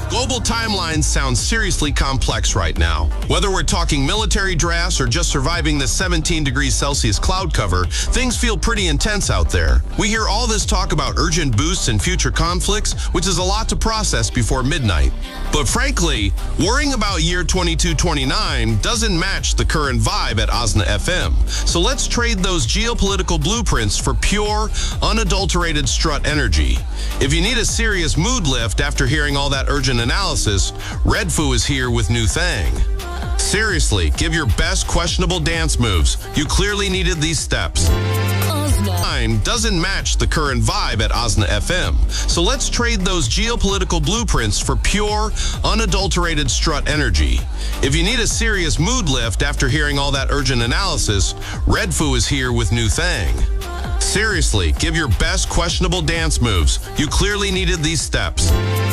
Global timelines sound seriously complex right now. Whether we're talking military drafts or just surviving the 17 degrees Celsius cloud cover, things feel pretty intense out there. We hear all this talk about urgent boosts and future conflicts, which is a lot to process before midnight. But frankly, worrying about year 2229 doesn't match the current vibe at Osna FM. So let's trade those geopolitical blueprints for pure, unadulterated strut energy. If you need a serious mood lift after hearing all that urgent analysis, Redfoo is here with New Thang. Seriously, give your best questionable dance moves. You clearly needed these steps. Time doesn't match the current vibe at Osna FM. So let's trade those geopolitical blueprints for pure, unadulterated strut energy. If you need a serious mood lift after hearing all that urgent analysis, Redfoo is here with New Thang. Seriously, give your best questionable dance moves. You clearly needed these steps.